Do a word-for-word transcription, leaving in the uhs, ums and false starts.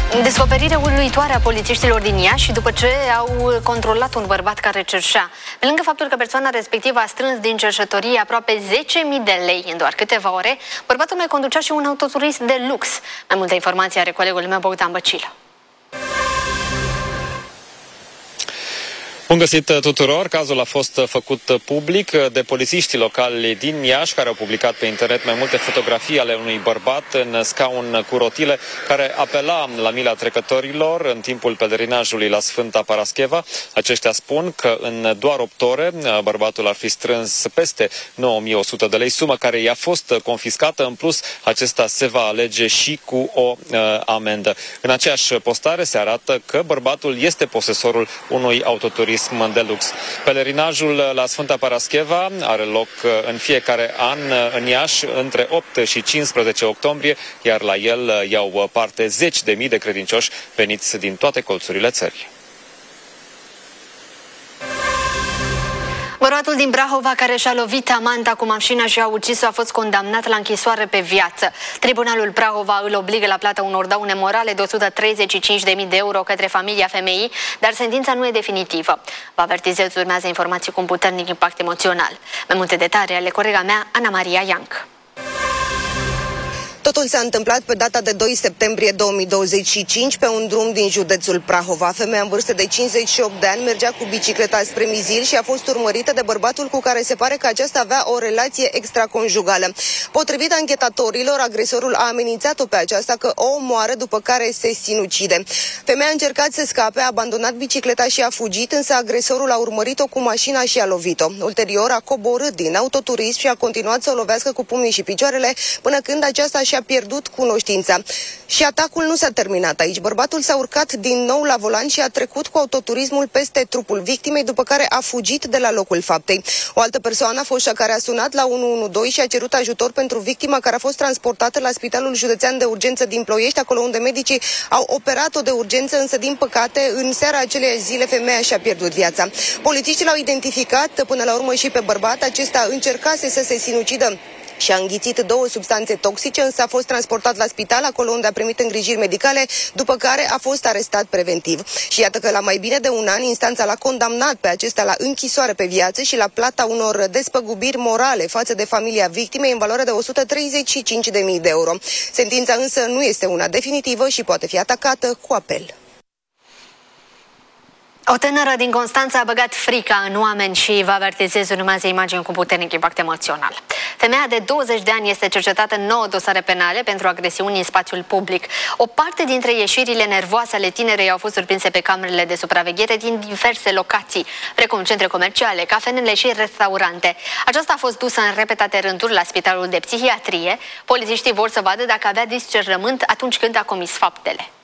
Descoperire uluitoare a polițiștilor din Iași după ce au controlat un bărbat care cerșea. Pe lângă faptul că persoana respectivă a strâns din cerșătorie aproape zece mii de lei în doar câteva ore, bărbatul mai conducea și un autoturism de lux. Mai multe informații are colegul meu Bogdan Băcilă. Bun găsit tuturor! Cazul a fost făcut public de polițiștii locali din Iași, care au publicat pe internet mai multe fotografii ale unui bărbat în scaun cu rotile, care apela la mila trecătorilor în timpul pelerinajului la Sfânta Parascheva. Aceștia spun că în doar opt ore bărbatul ar fi strâns peste nouă mii o sută de lei, sumă care i-a fost confiscată. În plus, acesta se va alege și cu o uh, amendă. În aceeași postare se arată că bărbatul este posesorul unui autoturism de lux. Pelerinajul la Sfânta Parascheva are loc în fiecare an în Iași între opt și cincisprezece octombrie, iar la el iau parte zeci de mii de credincioși veniți din toate colțurile țării. Bărbatul din Brahova care și-a lovit amanta cu mașina și a ucis-o a fost condamnat la închisoare pe viață. Tribunalul Brahova îl obligă la plata unor daune morale de o sută treizeci și cinci de mii de euro către familia femeii, dar sentința nu e definitivă. Vă avertizez, urmează informații cu un puternic impact emoțional. Mai multe detalii ale colega mea, Ana Maria Ianc. Totul s-a întâmplat pe data de doi septembrie două mii douăzeci și cinci pe un drum din județul Prahova. Femeia în vârstă de cincizeci și opt de ani mergea cu bicicleta spre Mizil și a fost urmărită de bărbatul cu care se pare că aceasta avea o relație extraconjugală. Potrivit anchetatorilor, agresorul a amenințat-o pe aceasta că o omoară, după care se sinucide. Femeia a încercat să scape, a abandonat bicicleta și a fugit, însă agresorul a urmărit-o cu mașina și a lovit-o. Ulterior a coborât din autoturism și a continuat să o lovească cu pumnii și picioarele până când aceasta și-a pierdut cunoștința. Și atacul nu s-a terminat aici. Bărbatul s-a urcat din nou la volan și a trecut cu autoturismul peste trupul victimei, după care a fugit de la locul faptei. O altă persoană a fost cea care a sunat la unu unu doi și a cerut ajutor pentru victima, care a fost transportată la Spitalul Județean de Urgență din Ploiești, acolo unde medicii au operat-o de urgență, însă din păcate în seara aceleiași zile femeia și-a pierdut viața. Polițiștii l-au identificat până la urmă și pe bărbat. Acesta încercase să se sinucidă și a înghițit două substanțe toxice, însă a fost transportat la spital, acolo unde a primit îngrijiri medicale, după care a fost arestat preventiv. Și iată că la mai bine de un an, instanța l-a condamnat pe acesta la închisoare pe viață și la plata unor despăgubiri morale față de familia victimei în valoare de o sută treizeci și cinci de mii de euro. Sentința însă nu este una definitivă și poate fi atacată cu apel. O tânără din Constanța a băgat frica în oameni și vă avertizez, urmează imagini cu puternic impact emoțional. Femeia de douăzeci de ani este cercetată în nouă dosare penale pentru agresiuni în spațiul public. O parte dintre ieșirile nervoase ale tinerei au fost surprinse pe camerele de supraveghere din diverse locații, precum centre comerciale, cafenele și restaurante. Aceasta a fost dusă în repetate rânduri la Spitalul de Psihiatrie. Polițiștii vor să vadă dacă avea discernământ atunci când a comis faptele.